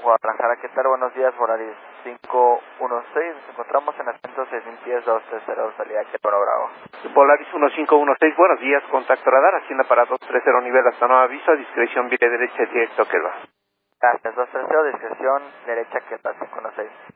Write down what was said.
Guadalajara, ¿qué tal? Buenos días, Volaris 516. Nos encontramos en asiento 6000 pies 230, salida Querétaro Bravo. Volaris 1516, buenos días, contacto radar, hacienda para 230, nivel hasta nuevo aviso, discreción vía derecha directo que va. Gracias, 230, discreción derecha que va 516.